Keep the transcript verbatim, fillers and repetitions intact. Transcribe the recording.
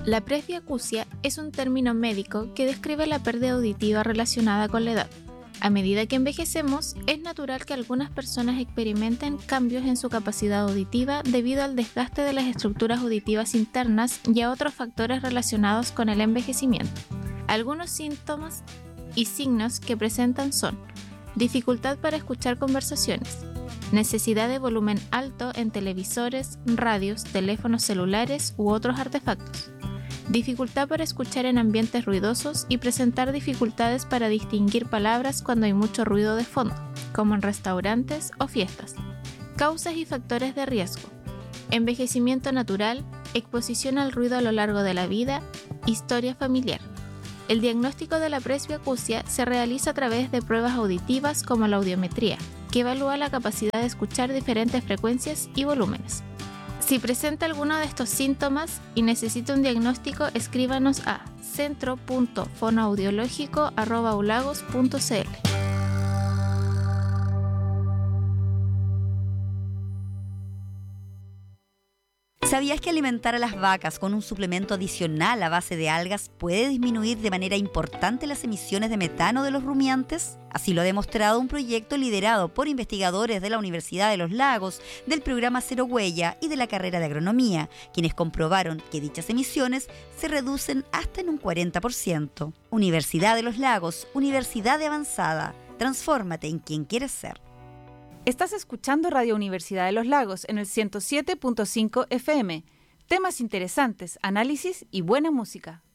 La presbiacusia es un término médico que describe la pérdida auditiva relacionada con la edad. A medida que envejecemos, es natural que algunas personas experimenten cambios en su capacidad auditiva debido al desgaste de las estructuras auditivas internas y a otros factores relacionados con el envejecimiento. Algunos síntomas y signos que presentan son dificultad para escuchar conversaciones, necesidad de volumen alto en televisores, radios, teléfonos celulares u otros artefactos, dificultad para escuchar en ambientes ruidosos y presentar dificultades para distinguir palabras cuando hay mucho ruido de fondo, como en restaurantes o fiestas. Causas y factores de riesgo: envejecimiento natural, exposición al ruido a lo largo de la vida, historia familiar. El diagnóstico de la presbiacusia se realiza a través de pruebas auditivas como la audiometría, que evalúa la capacidad de escuchar diferentes frecuencias y volúmenes. Si presenta alguno de estos síntomas y necesita un diagnóstico, escríbanos a centro punto fonoaudiológico arroba ulagos punto c l. ¿Sabías que alimentar a las vacas con un suplemento adicional a base de algas puede disminuir de manera importante las emisiones de metano de los rumiantes? Así lo ha demostrado un proyecto liderado por investigadores de la Universidad de los Lagos, del programa Cero Huella y de la carrera de Agronomía, quienes comprobaron que dichas emisiones se reducen hasta en un cuarenta por ciento. Universidad de los Lagos, Universidad de Avanzada. Transfórmate en quien quieres ser. Estás escuchando Radio Universidad de los Lagos en el ciento siete punto cinco F M. Temas interesantes, análisis y buena música.